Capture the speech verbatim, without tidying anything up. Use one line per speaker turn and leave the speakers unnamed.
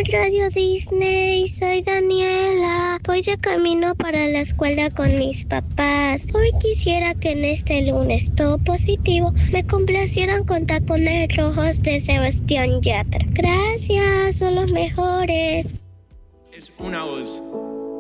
Radio Disney, soy Daniela. Voy de camino para la escuela con mis papás. Hoy quisiera que en este lunes todo positivo me complacieran con Tacones Rojos de Sebastián Yatra. Gracias, son los mejores.
Es una voz.